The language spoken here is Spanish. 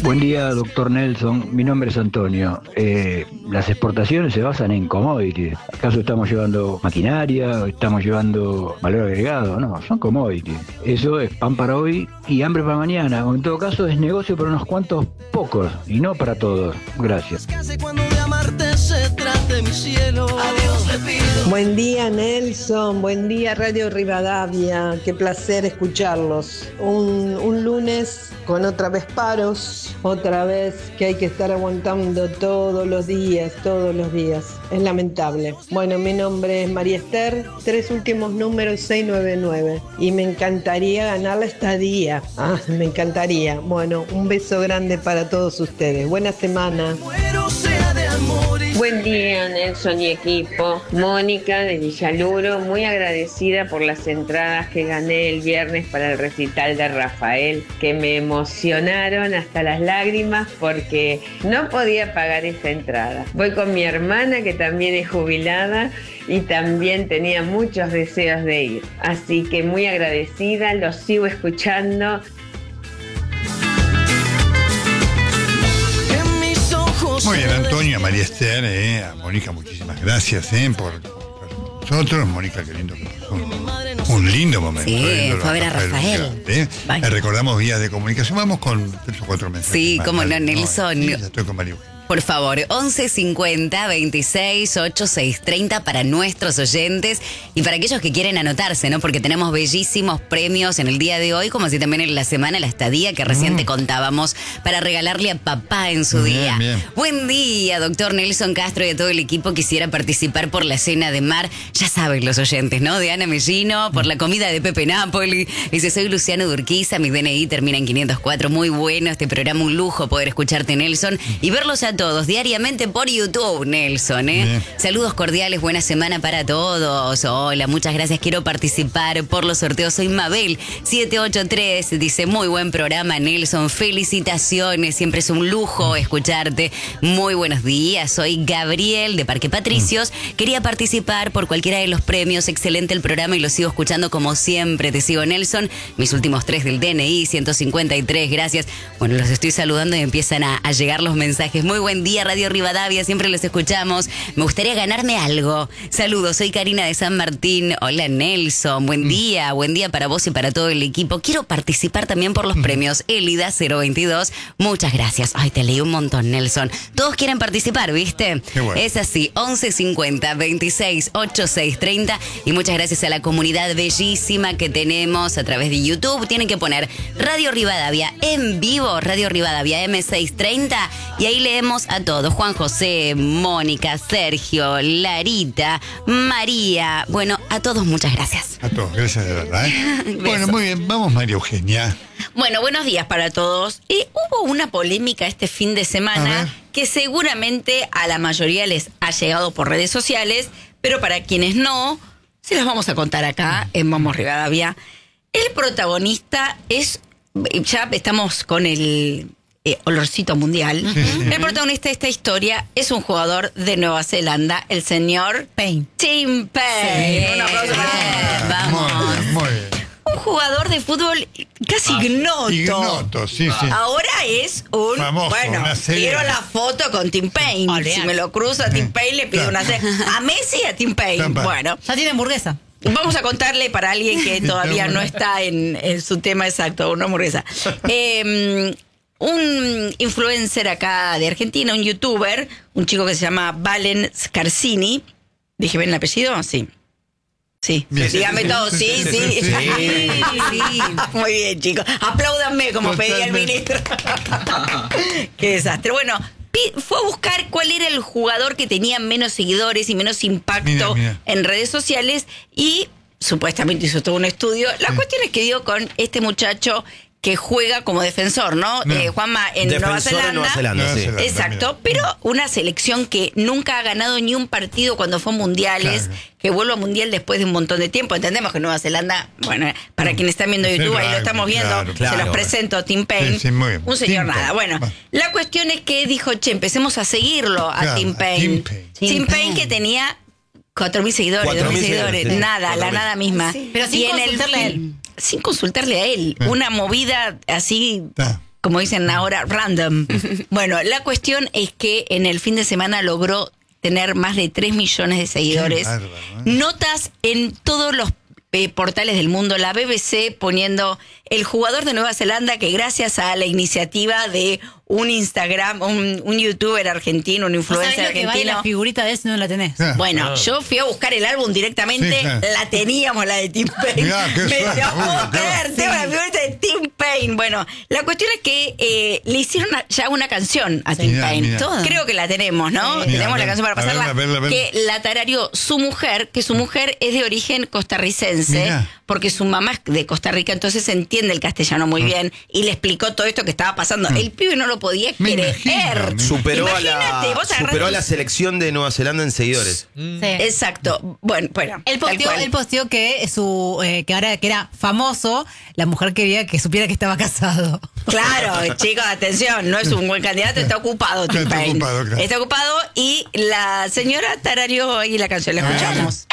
Buen día, doctor Nelson. Mi nombre es Antonio. Las exportaciones se basan en commodities. ¿Acaso estamos llevando maquinaria o estamos llevando valor agregado? No, son commodities. Eso es pan para hoy y hambre para mañana. O en todo caso es negocio para unos cuantos pocos y no para todos. Gracias. Buen día, Nelson. Buen día, Radio Rivadavia. Qué placer escucharlos. Un lunes con otra vez paros, otra vez que hay que estar aguantando todos los días. Es lamentable. Bueno, mi nombre es María Esther, 3 últimos números 699. Y me encantaría ganar la estadía. Me encantaría. Bueno, un beso grande para todos ustedes. Buena semana. Buen día, Nelson y equipo. Mónica de Villaluro, muy agradecida por las entradas que gané el viernes para el recital de Rafael, que me emocionaron hasta las lágrimas porque no podía pagar esa entrada. Voy con mi hermana, que también es jubilada y también tenía muchos deseos de ir. Así que muy agradecida, los sigo escuchando. Muy bien, Antonio, a María Esther, a Mónica, muchísimas gracias por nosotros. Mónica, qué lindo que pasó. Un lindo momento. Sí, fue a ver a Rafael. Le recordamos vías de comunicación. Vamos con 3 o 4 mensajes. Sí, cómo no, Nelson. Ya estoy con María Eugenia. Por favor, 1150 26 86 30 para nuestros oyentes y para aquellos que quieren anotarse, ¿no? Porque tenemos bellísimos premios en el día de hoy, como así también en la semana, la estadía que recién te contábamos, para regalarle a papá en su día. Bien. Buen día, doctor Nelson Castro y a todo el equipo. Quisiera participar por la cena de mar. Ya saben los oyentes, ¿no? De Ana Mellino, por la comida de Pepe Napoli. Dice, soy Luciano Durquiza, mi DNI termina en 504. Muy bueno este programa, un lujo poder escucharte, Nelson, y verlos a todos diariamente por YouTube, Nelson. Saludos cordiales, buena semana para todos. Hola, muchas gracias. Quiero participar por los sorteos. Soy Mabel 783. Dice, muy buen programa, Nelson. Felicitaciones. Siempre es un lujo escucharte. Muy buenos días. Soy Gabriel de Parque Patricios. Quería participar por cualquiera de los premios. Excelente el programa y lo sigo escuchando como siempre. Te sigo, Nelson. Mis últimos 3 del DNI, 153. Gracias. Bueno, los estoy saludando y empiezan a llegar los mensajes. Muy buen día, Radio Rivadavia, siempre los escuchamos. Me gustaría ganarme algo. Saludos, soy Karina de San Martín. Hola, Nelson, buen día para vos y para todo el equipo. Quiero participar también por los premios Elida 022. Muchas gracias. Ay, te leí un montón, Nelson. Todos quieren participar, ¿viste? Qué bueno. Es así, 1150 26 86 30. Y muchas gracias a la comunidad bellísima que tenemos a través de YouTube. Tienen que poner Radio Rivadavia en vivo, Radio Rivadavia M630, y ahí leemos a todos. Juan José, Mónica, Sergio, Larita, María. Bueno, a todos muchas gracias. A todos, gracias de verdad. Bueno, muy bien, vamos, María Eugenia. Bueno, buenos días para todos. Hubo una polémica este fin de semana que seguramente a la mayoría les ha llegado por redes sociales, pero para quienes no, se las vamos a contar acá en Vamos Rivadavia. El protagonista es, ya estamos con el olorcito mundial. El protagonista de esta historia es un jugador de Nueva Zelanda, el señor Payne. Tim Payne. Sí. Un aplauso para él. Vamos. Muy bien. Un jugador de fútbol casi ignoto. Ignoto, sí. Ahora es un Famoso, bueno, una serie. quiero la foto con Tim Payne. Olvidate. Si me lo cruzo a Tim Payne, le pido una a Messi y a Tim Payne. Tampa. Bueno, Ya tiene hamburguesa. vamos a contarle para alguien que todavía no está en su tema exacto, una hamburguesa. Un influencer acá de Argentina, un youtuber, un chico que se llama Valen Scarsini. ¿Dije bien el apellido? Sí. Sí, Bien. dígame todo, sí. Muy bien, chicos. Apláudanme como pedía el ministro. Qué desastre. Bueno, fue a buscar cuál era el jugador que tenía menos seguidores y menos impacto Mira. en redes sociales y supuestamente hizo todo un estudio. La cuestión es que dio con este muchacho que juega como defensor, ¿no? Juanma, en Nueva Zelanda. Sí. Exacto, pero una selección que nunca ha ganado ni un partido cuando fue a mundiales, que vuelve a mundial después de un montón de tiempo. Entendemos que Nueva Zelanda, bueno, para quienes están viendo YouTube, ahí lo estamos viendo, se los presento, Tim Payne, muy bien. un señor Tim nada. Payne. Bueno, la cuestión es que dijo, empecemos a seguirlo a Tim Payne. Tim Payne que tenía 4.000 seguidores, 2.000 seguidores, sí. nada, la nada misma. Pero sin consultarle a él. Sin consultarle a él. Una movida así como dicen ahora, random. Bueno, la cuestión es que en el fin de semana logró tener más de 3 millones de seguidores. Bárbaro, Notas en todos los portales del mundo, la BBC poniendo el jugador de Nueva Zelanda que gracias a la iniciativa de un Instagram, un youtuber argentino, un influencer argentino. La figurita de él si no la tenés. Bueno, yo fui a buscar el álbum directamente, Sí, claro. la teníamos, la de Tim Payne. Mirá, qué Me suerte, la puedo claro. creer, tengo la figurita de Tim Payne. Bueno, la cuestión es que le hicieron ya una canción a Tim Mirá, Payne. mirá. Creo que la tenemos, ¿no? Mirá, Tenemos a la ver, canción para a pasarla. verla. Que la tarareó su mujer, que su mujer es de origen costarricense, Mirá. porque su mamá es de Costa Rica, entonces entiende el castellano muy bien y le explicó todo esto que estaba pasando. El pibe no lo podía Me creer. imagino. Superó Imagínate, vos superó a agarrás- la selección de Nueva Zelanda en seguidores. Sí. Exacto. Bueno. Él tal posteó, cual. que ahora que era famoso, la mujer quería que supiera que estaba casado. Claro, chicos, atención, no es un buen candidato, está ocupado Tim Está Payne. ocupado, claro. Está ocupado y la señora tarareó ahí la canción, la escuchamos.